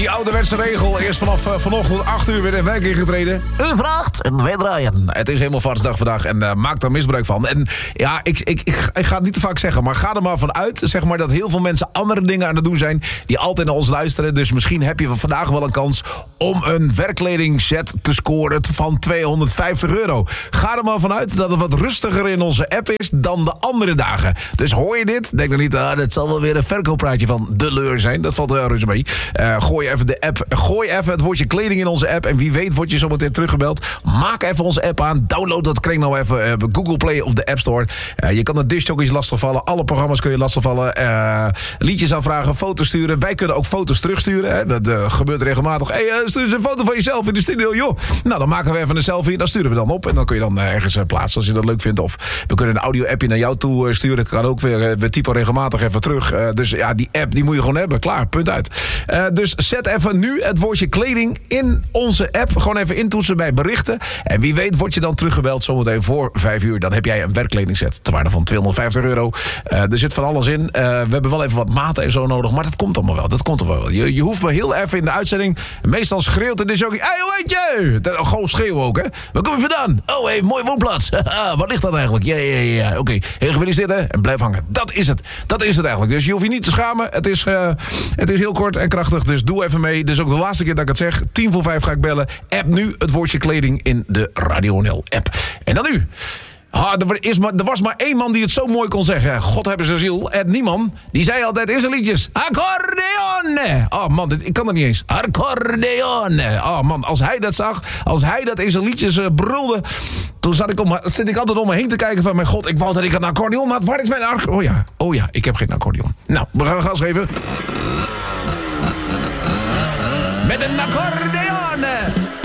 Die ouderwetse regel is vanaf vanochtend 8 uur weer in werking getreden. U vraagt en wij draaien. Het is helemaal vatsdag vandaag en maak daar misbruik van. En ja, ik ga het niet te vaak zeggen, maar ga er maar vanuit, zeg maar, dat heel veel mensen andere dingen aan het doen zijn die altijd naar ons luisteren. Dus misschien heb je vandaag wel een kans om een werkkledingset te scoren van €250. Ga er maar vanuit dat het wat rustiger in onze app is dan de andere dagen. Dus hoor je dit? Denk dan niet, dat zal wel weer een verkooppraatje van de leur zijn. Dat valt wel reuze mee. Gooi even de app, gooi even het woordje kleding in onze app. En wie weet word je zometeen teruggebeld. Maak even onze app aan. Download dat kring nou even op Google Play of de App Store. Je kan de discjockeys lastigvallen. Alle programma's kun je lastigvallen. Liedjes aanvragen, foto's sturen. Wij kunnen ook foto's terugsturen. Hè. Dat gebeurt regelmatig. Stuur eens een foto van jezelf in de studio, joh. Nou, dan maken we even een selfie. Dat sturen we dan op. En dan kun je dan ergens plaatsen als je dat leuk vindt. Of we kunnen een audio-appje naar jou toe sturen. Dat kan ook weer. We typen regelmatig even terug. Dus ja, die app die moet je gewoon hebben. Klaar, punt uit. Dus zet even nu het woordje kleding in onze app. Gewoon even intoetsen bij berichten. En wie weet word je dan teruggebeld zometeen voor 5 uur. Dan heb jij een werkkledingset ter waarde van €250. Er zit van alles in. We hebben wel even wat maten en zo nodig. Maar dat komt allemaal wel. Dat komt er wel. Je hoeft maar heel even in de uitzending. Meestal schreeuwt de disjockey. Hé, hoe heet je? Gewoon schreeuwen ook, hè. Waar kom je vandaan? Oh, hé, mooie woonplaats. Wat ligt dat eigenlijk? Ja. Oké. Heel gefeliciteerd, hè. En blijf hangen. Dat is het. Dat is het eigenlijk. Dus je hoeft je niet te schamen. Het is heel kort en krachtig. Dus doe even mee. Dit is ook de laatste keer dat ik het zeg. 4:50 ga ik bellen. App nu het woordje kleding in de Radio NL app. En dan nu. Er was maar één man die het zo mooi kon zeggen. God hebben ze ziel. Ed Nieman, die zei altijd in zijn liedjes: accordeon! Oh man, ik kan dat niet eens. Accordeon! Oh man, als hij dat zag, als hij dat in zijn liedjes brulde, toen zit ik altijd om me heen te kijken van: mijn god, ik wou dat ik een accordeon had. Waar is mijn accordeon? Oh ja, ik heb geen accordeon. Nou, we gaan gas geven. Met een accordeon!